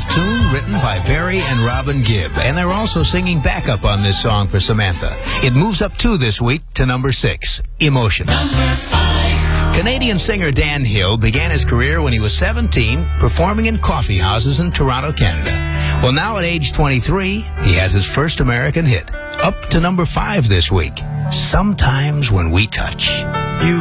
tune written by Barry and Robin Gibb, and they're also singing backup on this song for Samantha. It moves up 2 this week to number 6, Emotion. Number 5. Canadian singer Dan Hill began his career when he was 17, performing in coffee houses in Toronto, Canada. Well, now at age 23, he has his first American hit, up to number 5 this week, Sometimes When We Touch.